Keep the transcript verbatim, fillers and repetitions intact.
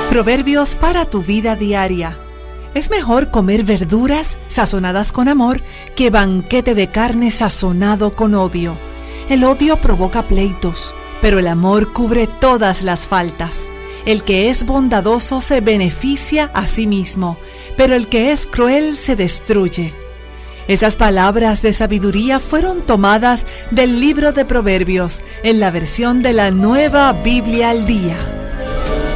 Proverbios para tu vida diaria. Es mejor comer verduras sazonadas con amor que banquete de carne sazonado con odio. El odio provoca pleitos, pero el amor cubre todas las faltas. El que es bondadoso se beneficia a sí mismo, pero el que es cruel se destruye. Esas palabras de sabiduría fueron tomadas del libro de Proverbios en la versión de la Nueva Biblia al Día.